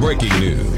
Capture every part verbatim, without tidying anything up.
Breaking news.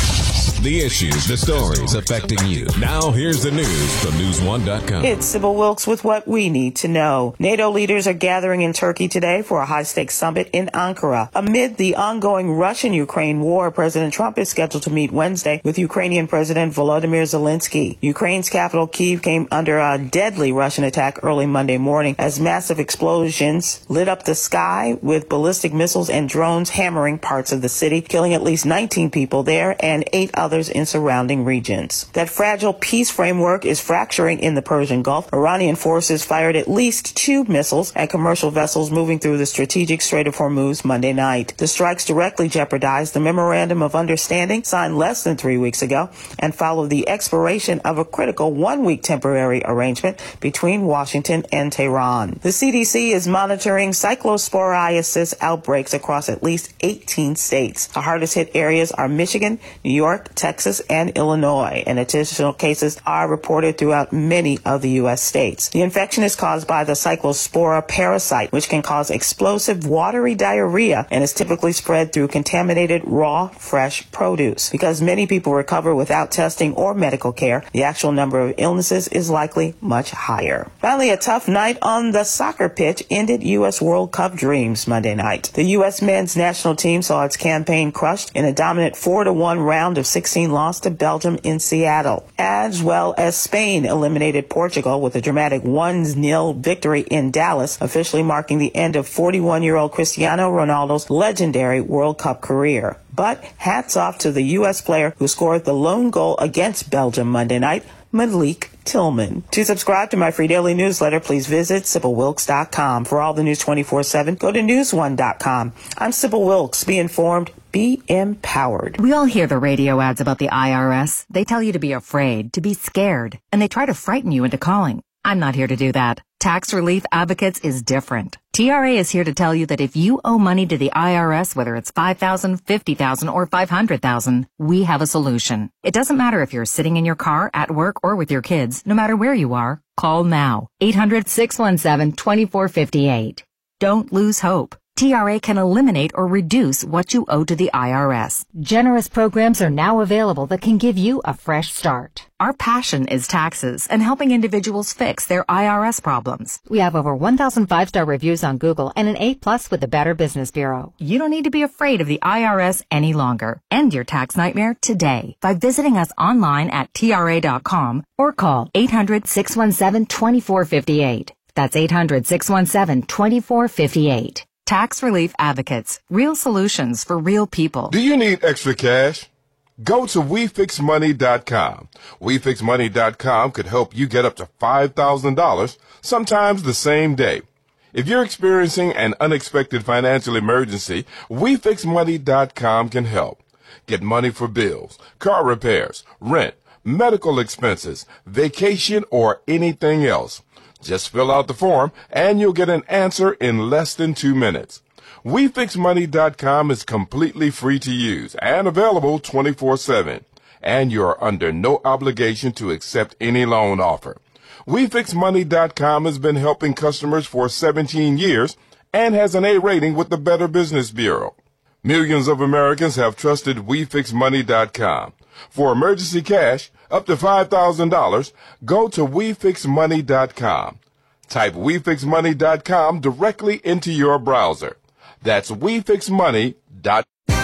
The issues, the stories affecting you. Now here's the news from news one dot com. It's Sybil Wilkes with what we need to know. NATO leaders are gathering in Turkey today for a high-stakes summit in Ankara. Amid the ongoing Russian-Ukraine war, President Trump is scheduled to meet Wednesday with Ukrainian President Volodymyr Zelensky. Ukraine's capital, Kyiv, came under a deadly Russian attack early Monday morning as massive explosions lit up the sky with ballistic missiles and drones hammering parts of the city, killing at least nineteen people there and eight others others in surrounding regions. That fragile peace framework is fracturing in the Persian Gulf. Iranian forces fired at least two missiles at commercial vessels moving through the strategic Strait of Hormuz Monday night. The strikes directly jeopardized the Memorandum of Understanding signed less than three weeks ago and followed the expiration of a critical one-week temporary arrangement between Washington and Tehran. The C D C is monitoring cyclosporiasis outbreaks across at least eighteen states. The hardest hit areas are Michigan, New York, Texas, and Illinois, and additional cases are reported throughout many of the U S states. The infection is caused by the cyclospora parasite, which can cause explosive watery diarrhea and is typically spread through contaminated raw, fresh produce. Because many people recover without testing or medical care, the actual number of illnesses is likely much higher. Finally, a tough night on the soccer pitch ended U S World Cup dreams Monday night. The U S men's national team saw its campaign crushed in a dominant four to one round of sixteen loss to Belgium in Seattle, as well as Spain eliminated Portugal with a dramatic one nil victory in Dallas, officially marking the end of forty-one-year-old Cristiano Ronaldo's legendary World Cup career. But hats off to the U S player who scored the lone goal against Belgium Monday night, Malik Tillman. To subscribe to my free daily newsletter, please visit Sybil Wilkes dot com. For all the news twenty-four seven, go to news one dot com. I'm Sybil Wilkes. Be informed, be empowered. We all hear the radio ads about the I R S. They tell you to be afraid, to be scared, and they try to frighten you into calling. I'm not here to do that. Tax Relief Advocates is different. T R A is here to tell you that if you owe money to the I R S, whether it's five thousand dollars, fifty thousand dollars, or five hundred thousand dollars, we have a solution. It doesn't matter if you're sitting in your car, at work, or with your kids. No matter where you are, call now. eight hundred, six one seven, two four five eight. Don't lose hope. T R A can eliminate or reduce what you owe to the I R S. Generous programs are now available that can give you a fresh start. Our passion is taxes and helping individuals fix their I R S problems. We have over one thousand five-star reviews on Google and an A plus with the Better Business Bureau. You don't need to be afraid of the I R S any longer. End your tax nightmare today by visiting us online at T R A dot com or call eight hundred, six one seven, two four five eight. That's eight hundred, six one seven, two four five eight. Tax Relief Advocates. Real solutions for real people. Do you need extra cash? Go to we fix money dot com. we fix money dot com could help you get up to five thousand dollars, sometimes the same day. If you're experiencing an unexpected financial emergency, we fix money dot com can help. Get money for bills, car repairs, rent, medical expenses, vacation, or anything else. Just fill out the form and you'll get an answer in less than two minutes. we fix money dot com is completely free to use and available twenty-four seven. And you're under no obligation to accept any loan offer. we fix money dot com has been helping customers for seventeen years and has an A rating with the Better Business Bureau. Millions of Americans have trusted we fix money dot com. For emergency cash, up to five thousand dollars, go to we fix money dot com. Type we fix money dot com directly into your browser. That's we fix money dot com.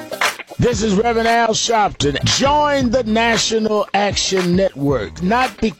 This is Reverend Al Sharpton. Join the National Action Network, not because